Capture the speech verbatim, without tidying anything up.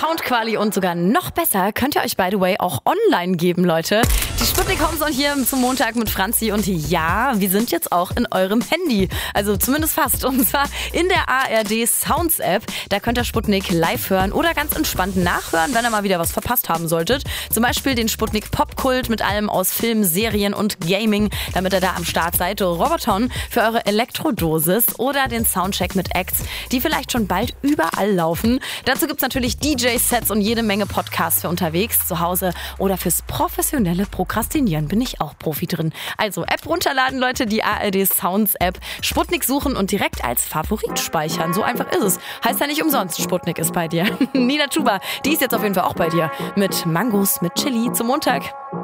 Soundquali und sogar noch besser könnt ihr euch, by the way, auch online geben, Leute. Die Sputnik Homezone hier zum Montag mit Franzi und ja, wir sind jetzt auch in eurem Handy. Also zumindest fast. Und zwar in der A R D Sounds App. Da könnt ihr Sputnik live hören oder ganz entspannt nachhören, wenn ihr mal wieder was verpasst haben solltet. Zum Beispiel den Sputnik Popkult mit allem aus Film, Serien und Gaming, damit ihr da am Start seid. Roboton für eure Elektrodosis oder den Soundcheck mit Acts, die vielleicht schon bald überall laufen. Dazu gibt's natürlich D J-Sets und jede Menge Podcasts für unterwegs, zu Hause oder fürs professionelle Prokrastinieren bin ich auch Profi drin. Also App runterladen, Leute, die A R D Sounds App, Sputnik suchen und direkt als Favorit speichern. So einfach ist es. Heißt ja nicht umsonst, Sputnik ist bei dir. Nina Chuba, die ist jetzt auf jeden Fall auch bei dir. Mit Mangos, mit Chili zum Montag.